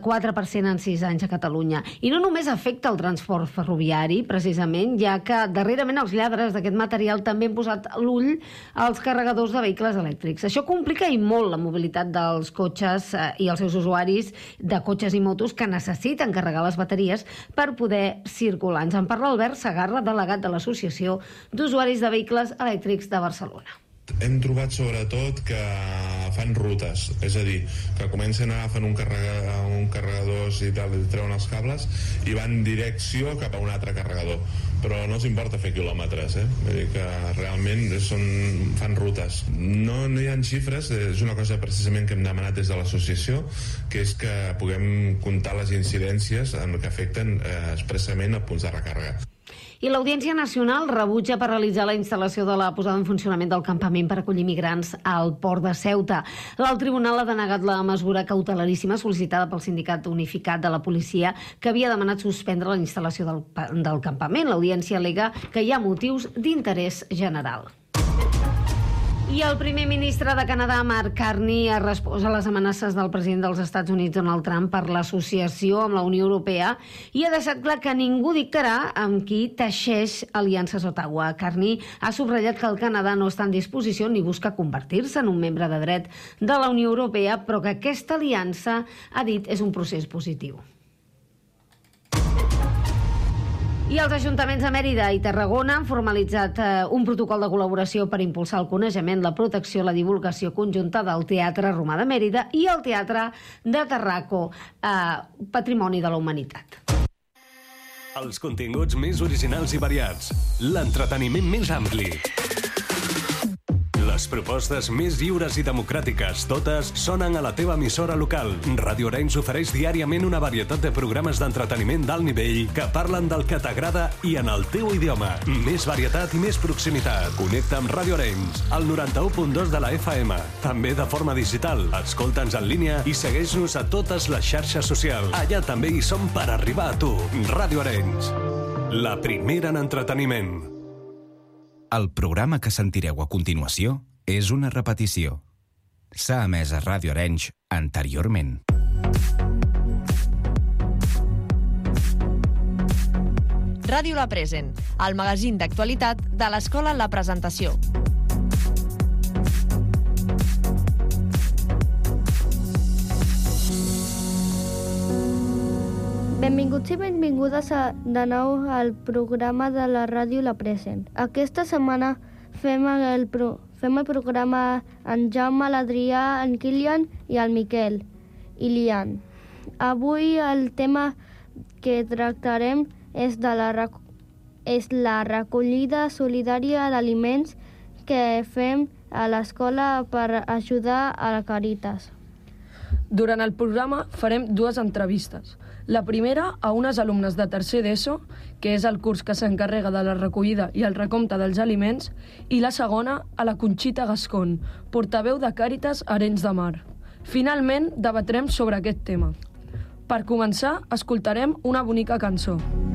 4% en 6 anys a Catalunya. I no només afecta el transport ferroviari, precisament, ja que darrerament els lladres d'aquest material també han posat l'ull als carregadors de vehicles elèctrics. Això complica i molt la mobilitat dels cotxes i els seus usuaris de cotxes i motos que necessiten carregar les bateries per poder circular. Ens en parla Albert Segarra, delegat de l'Associació d'Usuaris de Vehicles Elèctrics de Barcelona. Hem trobat sobretot que fan rutes, és a dir, que comencen a agafar un carregador i tal, i treuen els cables i van en direcció cap a un altre carregador, però no els importa fer quilòmetres, Vull dir que realment fan rutes. No hi ha xifres, és una cosa precisament que hem demanat des de l'associació, que és que puguem comptar les incidències que afecten expressament a punts de recàrrega. I l'Audiència Nacional rebutja paralitzar la instal·lació de la posada en funcionament del campament per acollir migrants al port de Ceuta. L'alt tribunal ha denegat la mesura cautelaríssima sol·licitada pel Sindicat Unificat de la Policia, que havia demanat suspendre la instal·lació del campament. L'Audiència al·lega que hi ha motius d'interès general. I el primer ministre de Canadà, Mark Carney, ha respost a les amenaces del president dels Estats Units, Donald Trump, per l'associació amb la Unió Europea i ha deixat clar que ningú dictarà amb qui teixeix aliances a Ottawa. Carney ha subratllat que el Canadà no està en disposició ni busca convertir-se en un membre de dret de la Unió Europea, però que aquesta aliança, ha dit, és un procés positiu. I els ajuntaments de Mèrida i Tarragona han formalitzat un protocol de col·laboració per impulsar el coneixement, la protecció, la divulgació conjunta del Teatre Romà de Mèrida i el Teatre de Tarraco, Patrimoni de la Humanitat. Els continguts més originals i variats, l'entreteniment més ampli, les propostes més lliures i democràtiques, totes sonen a la teva emissora local. Ràdio Arenys ofereix diàriament una varietat de programes d'entreteniment d'alt nivell que parlen del que t'agrada i en el teu idioma. Més varietat i més proximitat. Connecta amb Ràdio Arenys, al 91.2 de la FM. També de forma digital. Escolta'ns en línia i segueix-nos a totes les xarxes socials. Allà també hi som per arribar a tu. Ràdio Arenys, la primera en entreteniment. El programa que sentireu a continuació és una repetició. S'ha emès a Ràdio Arenys anteriorment. Ràdio La Present, el magazín d'actualitat de l'Escola La Presentació. Benvinguts i benvingudes de nou al programa de la Ràdio La Present. Aquesta setmana fem el programa en Jaume, l'Adrià, en Kilian i el Miquel i l'Ian. Avui el tema que tractarem és la recollida solidària d'aliments que fem a l'escola per ajudar a la Càritas. Durant el programa farem dues entrevistes. La primera a unes alumnes de tercer d'ESO, que és el curs que s'encarrega de la recollida i el recompte dels aliments, i la segona a la Conxita Gascón, portaveu de Càritas Arenys de Mar. Finalment, debatrem sobre aquest tema. Per començar, escoltarem una bonica cançó.